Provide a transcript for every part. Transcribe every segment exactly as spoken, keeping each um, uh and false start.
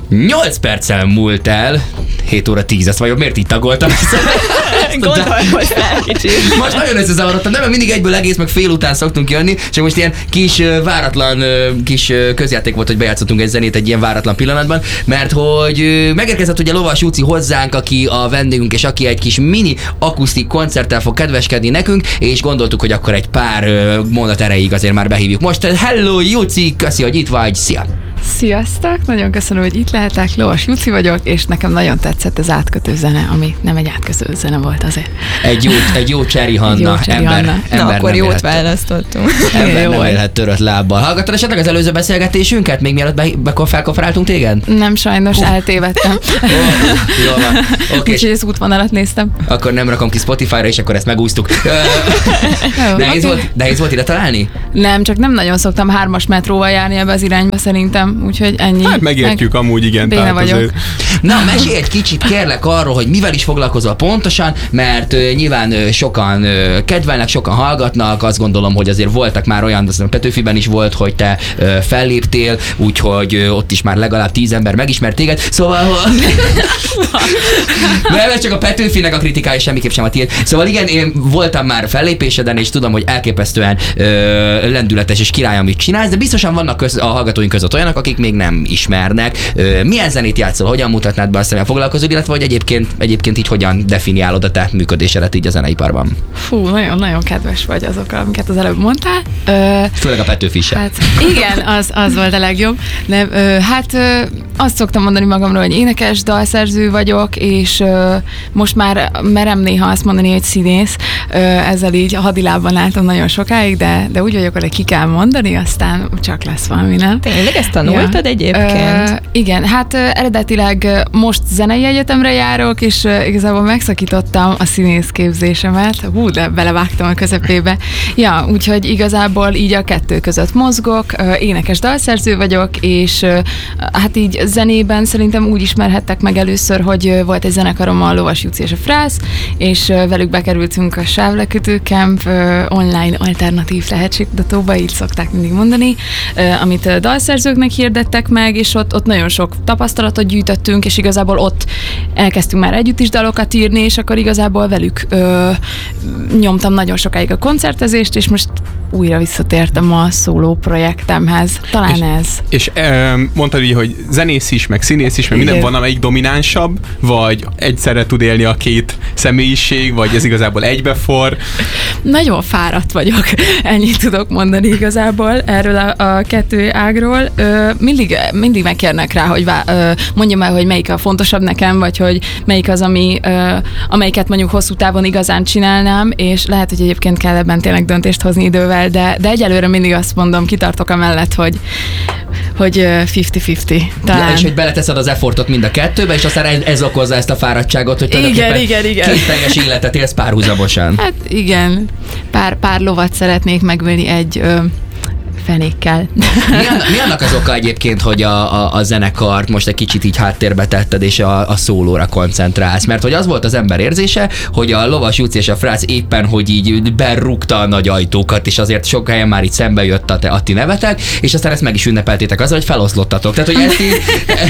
nyolc perccel múlt el, hét óra tíz, ezt vajon miért így tagoltam? Gondolkoztál kicsit. Most nagyon összezavarodtam, de mindig egyből egész, meg fél után szoktunk jönni, csak most ilyen kis váratlan kis közjáték volt, hogy bejátszottunk egy zenét egy ilyen váratlan pillanatban, mert hogy megérkezett ugye Lovas Juci hozzánk, aki a vendégünk, és aki egy kis mini akusztik koncerttel fog kedveskedni nekünk, és gondoltuk, hogy akkor egy pár mondat erejéig azért már behívjuk. Most hello Juci, köszi, hogy itt vagy, szia! Sziasztok! Nagyon köszönöm, hogy itt lehetek. Lovas Juci vagyok, és nekem nagyon tetszett az átkötő zene, ami nem egy átkötő zene volt azért. Egy jó, egy jó Cseri Hanna, jó Cseri ember, Hanna. ember. Na, akkor nem jót élhet, választottunk. ember Jó nem volt. élhet törött lábbal. Hallgattad esetleg az előző beszélgetésünket, még mielőtt be, be, felkonferáltunk téged? Nem, sajnos eltévedtem. Oh, jó van. Oké, Úgyhogy az útvonalat néztem. akkor nem rakom ki Spotify-ra, és akkor ezt megúsztuk. Jó, nehéz, oké. volt, nehéz volt ide találni? Nem, csak nem nagyon szoktam hármas metróval járni ebbe az irányba szerintem, úgyhogy ennyi. Hát megértjük Meg amúgy, igen. béna tehát vagyok. azért- Na, mesélj egy kicsit kérlek arról, hogy mivel is foglalkozol pontosan, mert ö, nyilván ö, sokan ö, kedvelnek, sokan hallgatnak, azt gondolom, hogy azért voltak már olyan, azt hiszem Petőfiben is volt, hogy te ö, felléptél, úgyhogy ö, ott is már legalább tíz ember megismert téged, szóval... Mert ez csak a Petőfinek a kritikája, semmiképp sem a tiéd. Szóval igen, én voltam már fellépéseden, és tudom, hogy elképesztően ö, lendületes és király, amit csinálsz, de biztosan vannak köz, a hallgatóink között olyanok, akik még nem ismernek. Ö, milyen zenét játszol, hogyan mutatnád be azt, hogy foglalkozol, illetve hogy egyébként, egyébként így hogyan definiálod a te működésedet így a zeneiparban? Fú, nagyon-nagyon kedves vagy azokkal, amiket az előbb mondtál. Ö, Főleg a Petőfi se. Hát igen, az, az volt a legjobb. Nem, ö, hát ö, azt szoktam mondani magamról, hogy énekes, dalszerző vagyok, és ö, most már merem néha azt mondani, hogy színész. Ö, ezzel így a hadilában látom nagyon sokáig, de, de úgy vagyok, hogy ki kell mondani, aztán csak lesz valami, nem? Tényleg ezt tanultad Ja. egyébként? Ö, igen, hát ö, eredetileg ö, most zenei egyetemre járok, és ö, igazából megszakítottam a színészképzésemet. Hú, de belevágtam a közepébe. Ja, úgyhogy igazából így a kettő között mozgok, ö, énekes dalszerző vagyok, és ö, hát így zenében szerintem úgy ismerhettek meg először, hogy ö, volt egy zenekarom, a Lovas Juci és a Frász, és ö, velük bekerültünk a Sávlekötő Camp ö, online alternatív tehetségkutatóba, így szokták mindig mondani, ö, amit ö, dalszerzőknek hirdettek meg, és ott, ott nagyon sok tapasztalatot gyűjtöttünk, és igazából ott elkezdtünk már együtt is dalokat írni, és akkor igazából velük ö, nyomtam nagyon sokáig a koncertezést, és most újra visszatértem a szóló projektemhez. Talán és, ez. És e, mondtad így, hogy zenész is, meg színész is, meg minden, Igen. van amelyik dominánsabb, vagy egyszerre tud élni a két személyiség, vagy ez igazából egybefor? Nagyon fáradt vagyok, ennyit tudok mondani igazából erről a, a kettő ágról. Ö, mindig, mindig megkérnek rá, hogy vá, ö, mondjam el, hogy melyik a fontosabb nekem, vagy hogy melyik az, ami, ö, amelyiket mondjuk hosszú távon igazán csinálnám, és lehet, hogy egyébként kell ebben tényleg döntést hozni idővel, de, de egyelőre mindig azt mondom, kitartok amellett, hogy hogy ötven-ötven talán. Ja, és hogy beleteszed az effortot mind a kettőbe, és aztán ez, ez okozza ezt a fáradtságot, hogy Igen, tulajdonképpen igen, igen. kétteljes életet élsz párhuzamosan. Hát igen, pár, pár lovat szeretnék megölni egy ö, fenékkel. Mi, annak, mi annak az oka egyébként, hogy a, a, a zenekart most egy kicsit így háttérbe tetted, és a, a szólóra koncentrálsz? Mert hogy az volt az ember érzése, hogy a Lovas Juci és a Frász éppen, hogy így berúgta a nagy ajtókat, és azért sok helyen már így szembe jött a, te, a ti nevetek, és aztán ezt meg is ünnepeltétek azzal, hogy feloszlottatok. Tehát, hogy ezt így,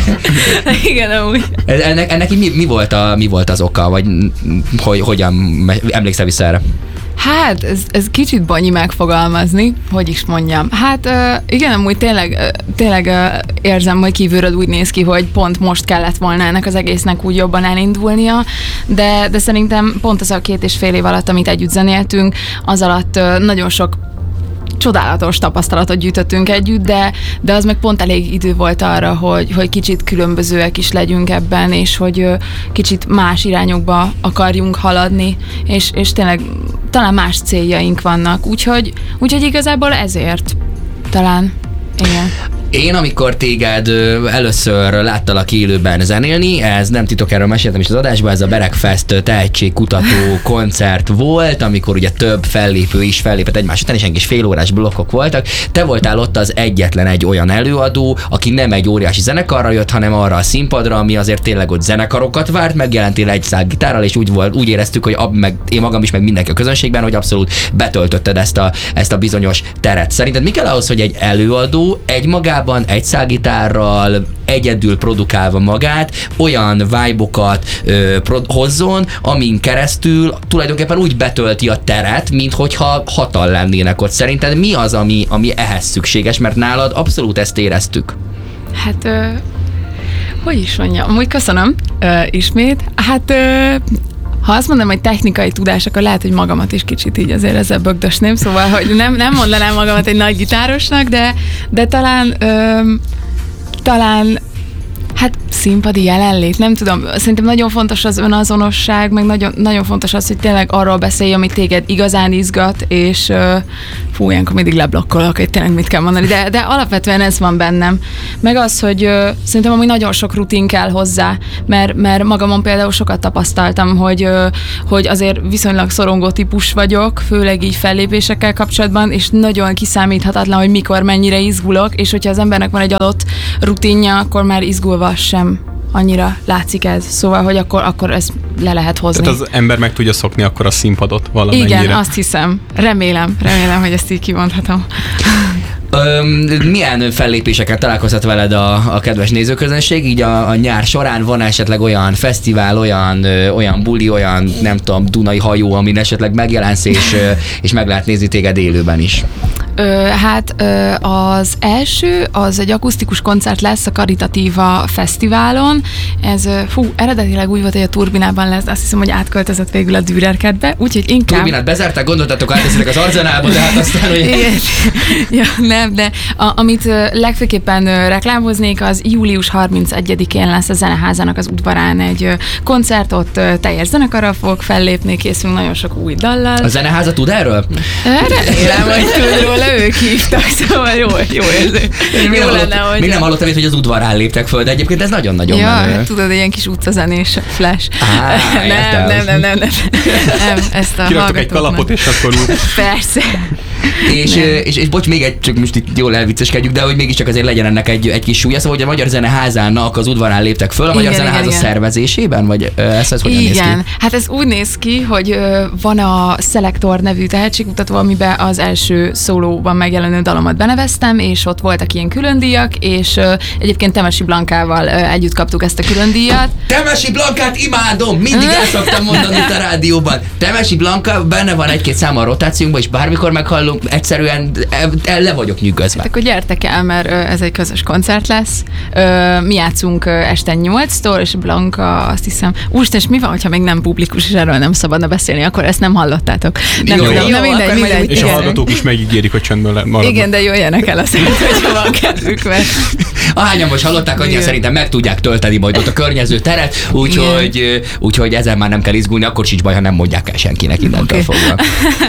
Igen, amúgy. ennek, ennek így mi, mi, volt a, mi volt az oka, vagy hogy, hogyan emlékszel vissza erre? Hát, ez, ez kicsit banyi megfogalmazni, hogy is mondjam. Hát igen, amúgy tényleg, tényleg érzem, hogy kívülről úgy néz ki, hogy pont most kellett volna ennek az egésznek úgy jobban elindulnia, de, de szerintem pont az a két és fél év alatt, amit együtt zenéltünk, az alatt nagyon sok csodálatos tapasztalatot gyűjtöttünk együtt, de, de az meg pont elég idő volt arra, hogy, hogy kicsit különbözőek is legyünk ebben, és hogy ö, kicsit más irányokba akarjunk haladni, és, és tényleg talán más céljaink vannak, úgyhogy, úgyhogy igazából ezért talán, igen. Én, amikor téged ö, először láttalak élőben zenélni, ez nem titok, erről meséltem is az adásban, ez a Berekfest tehetségkutató koncert volt, amikor ugye több fellépő is fellépett egymás után, és egy kis félórás blokkok voltak. Te voltál ott az egyetlen egy olyan előadó, aki nem egy óriási zenekarra jött, hanem arra a színpadra, ami azért tényleg ott zenekarokat várt, megjelentél egy szál gitárral, és úgy, volt, úgy éreztük, hogy ab, meg, én magam is, meg mindenki a közönségben, hogy abszolút betöltötted ezt a, ezt a bizonyos teret. Szerinted mi kell ahhoz, hogy egy előadó egymagában valójában egy szálgitárral egyedül produkálva magát, olyan vibe-okat ö, pro- hozzon, amin keresztül tulajdonképpen úgy betölti a teret, mint hogyha hatan lennének ott. Szerinted mi az, ami, ami ehhez szükséges? Mert nálad abszolút ezt éreztük. Hát, ö, hogy is mondjam, amúgy köszönöm ö, ismét. Hát, ö, ha azt mondom, hogy technikai tudás, akkor lehet, hogy magamat is kicsit így azért ezzel bögdösném, szóval, hogy nem, nem mondanám magamat egy nagy gitárosnak, de, de talán, ö, talán hát színpadi jelenlét, nem tudom, szerintem nagyon fontos az önazonosság, meg nagyon, nagyon fontos az, hogy tényleg arról beszélj, ami téged igazán izgat, és uh, fú, ilyenkor mindig leblokkolok, hogy tényleg mit kell mondani, de, de alapvetően ez van bennem. Meg az, hogy uh, szerintem amúgy nagyon sok rutin kell hozzá, mert, mert magamon például sokat tapasztaltam, hogy, uh, hogy azért viszonylag szorongó típus vagyok, főleg így fellépésekkel kapcsolatban, és nagyon kiszámíthatatlan, hogy mikor mennyire izgulok, és hogyha az embernek van egy adott rutinja, akkor már izgulva sem annyira látszik ez. Szóval, hogy akkor, akkor ezt le lehet hozni. Tehát az ember meg tudja szokni akkor a színpadot valamennyire. Igen, azt hiszem. Remélem, remélem, hogy ezt így kimondhatom. Öm, milyen fellépéseken találkozhat veled a, a kedves nézőközönség? Így a, a nyár során van esetleg olyan fesztivál, olyan, ö, olyan buli, olyan nem tudom, Dunai hajó, amin esetleg megjelensz, és, ö, és meg lehet nézni téged élőben is? Ö, hát ö, az első, az egy akusztikus koncert lesz a Karitatíva Fesztiválon. Ez, ö, fú, eredetileg úgy volt, hogy a Turbinában lesz, azt hiszem, hogy átköltözött végül a Dürerkertbe, úgyhogy inkább... Turbinát bezárták, gondoltatok, átteszitek az Arzenálba, de hát aztán, hogy... ja, nem, de a, amit ö, legfőképpen ö, reklámoznék, az július harmincegyedikén lesz a Zeneházának az udvarán egy ö, koncert, ott ö, teljes zenekarral fogok fellépni, készülünk nagyon sok új dallal. A Zeneháza tud erről? Remélem, hogy tud róla, ők hívtak, szóval jó, jó érző. Még Jó nem, lenne, hogy... még nem hallottam, hogy az udvarán léptek föl, de egyébként ez nagyon-nagyon ja, menő. hát tudod, ilyen kis utcazenés flash. Á, nem, nem, nem, nem, nem, nem, ezt a Kiraktok egy kalapot, és akkor úgy. Persze. És, és, és bocs, még egy, csak most itt jól elvicceskedjük, de hogy mégiscsak azért legyen ennek egy, egy kis súlya, szóval, hogy a Magyar Zeneházának az udvarán léptek föl, a Igen, Magyar igen, Zeneháza igen. szervezésében, vagy ez, ez hogyan néz ki? Igen, hát ez úgy néz ki, hogy ö, van a Selektor nevű tehetségkutató, amiben az első szólóban megjelenő dalomat beneveztem, és ott voltak ilyen különdíjak, és ö, egyébként Temesi Blankával ö, együtt kaptuk ezt a különdíjat. Temesi Blankát imádom! Mindig el szoktam mondani itt a rádióban. Temesi Blanka, benne van egy-két száma a rotációnkban, és bármikor meghallunk, egyszerűen el, le vagyok nyűgözve. Hát akkor gyertek el, mert ö, ez egy közös koncert lesz. Ö, mi játszunk ö, este nyolctól, és Blanka, azt hiszem, úristen, és mi van, hogyha még nem publikus, és erről nem szabadna beszélni, akkor ezt nem hallottátok. Nem, Jó, tudom, jó, na mindegy, akkor majd mindegy. És a igen. hallgatók is megígérik, hogy csendben maradnak. Igen, de jöjjenek el a szerint, hogyha van kedvük, mert... Ahányan most hallották, annyian Igen. szerintem meg tudják tölteni majd ott a környező teret, úgyhogy, úgyhogy ezen már nem kell izgulni, akkor sincs baj, ha nem mondják el senkinek innentől Oké. fogva.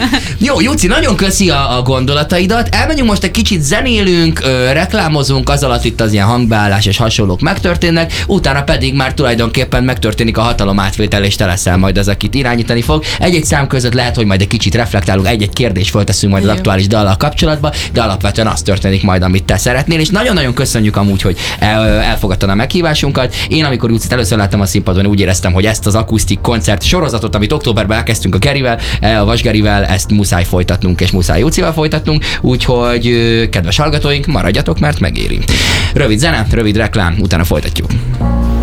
Jó, Juci, nagyon köszi a, a gondolataidat. Elmenjünk most egy kicsit zenélünk, ö, reklámozunk, az alatt itt az ilyen hangbeállás és hasonlók megtörténnek, utána pedig már tulajdonképpen megtörténik a hatalom átvétel, és te leszel majd az, akit irányítani fog. Egy-egy szám között lehet, hogy majd egy kicsit reflektálunk, egy-egy kérdést fölteszünk majd az Jó. aktuális dallal kapcsolatban, de alapvetően az történik majd, amit te szeretnél, és nagyon-nagyon köszönjük amúgy, hogy el, elfogadtad a meghívásunkat. Én, amikor Jucit először láttam a színpadon, úgy éreztem, hogy ezt az akusztik koncert sorozatot, amit októberben elkezdtünk a Gerivel, a Vasgerivel, ezt muszáj folytatnunk, és muszáj Jucival folytatnunk, úgyhogy ö, kedves hallgatóink, maradjatok, mert megéri. Rövid zene, rövid reklám, utána folytatjuk.